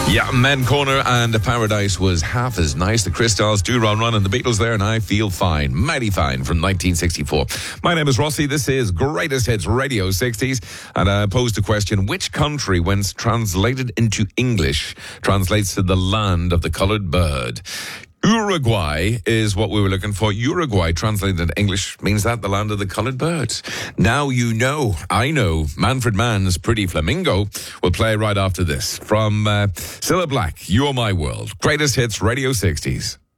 Yeah, Men Corner and Paradise was half as nice. The Crystals, Do Run Run and the Beatles there, and I Feel Fine, Mighty Fine from 1964. My name is Rossi. This is Greatest Hits Radio 60s, and I posed a question: which country, when translated into English, translates to the land of the coloured bird? Uruguay is what we were looking for. Uruguay, translated into English, means that, the land of the coloured birds. Now you know, I know, Manfred Mann's Pretty Flamingo will play right after this. From Cilla Black, You're My World. Greatest Hits Radio 60s.